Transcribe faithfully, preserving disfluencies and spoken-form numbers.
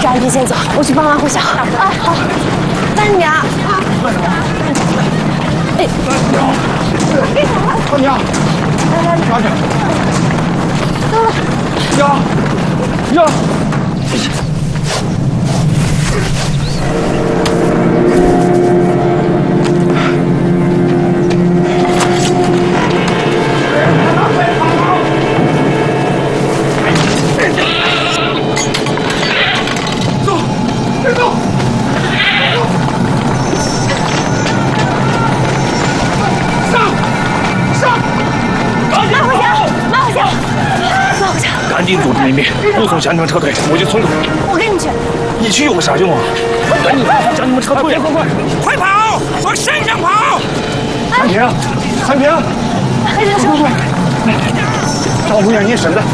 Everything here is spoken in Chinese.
小安平先走，我去帮忙护小。啊，好，慢点啊！ 慢点啊！ 哎， 大娘，来来来，抓紧！ 走了。 呀呀！走，别动！上上！赶紧慢回家，慢回家，慢回家！ 赶紧组织民兵护送乡亲们撤退，我去村口。 我跟你去。 你去有啥用啊？赶紧护送乡亲们撤退！快快快，快跑！往山上跑！ 安平，安平， 快点，快快！ 照顾一下你婶子。